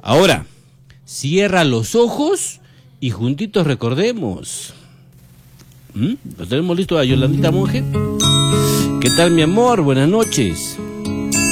Ahora, cierra los ojos y juntitos recordemos. ¿Lo tenemos listo a Yolandita Monge? ¿Qué tal, mi amor? Buenas noches.